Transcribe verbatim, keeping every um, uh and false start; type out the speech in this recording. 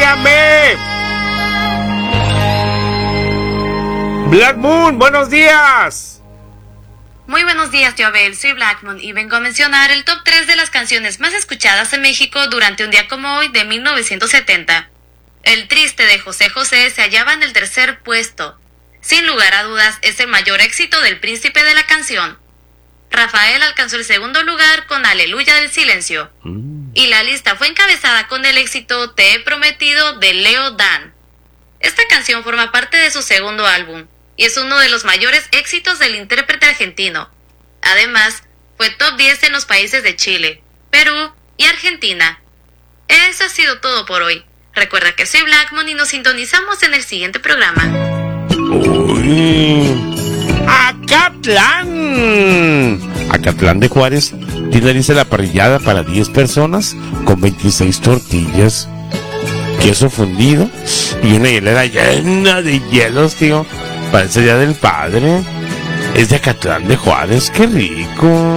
dígame. Black Moon, buenos días. Muy buenos días, tío Abel. Soy Black Moon y vengo a mencionar el top tres de las canciones más escuchadas en México durante un día como hoy de mil novecientos setenta. El Triste de José José se hallaba en el tercer puesto. Sin lugar a dudas, es el mayor éxito del príncipe de la canción. Rafael alcanzó el segundo lugar con Aleluya del Silencio. Mm. Y la lista fue encabezada con el éxito Te he prometido de Leo Dan. Esta canción forma parte de su segundo álbum y es uno de los mayores éxitos del intérprete argentino. Además, fue top diez en los países de Chile, Perú y Argentina. Eso ha sido todo por hoy. Recuerda que soy Black Moon y nos sintonizamos en el siguiente programa. Uy, Acatlán. Acatlán de Juárez tiene lista la parrillada para diez personas con veintiséis tortillas, queso fundido y una hielera llena de hielos, tío. Parece Día del Padre. Es de Acatlán de Juárez, qué rico.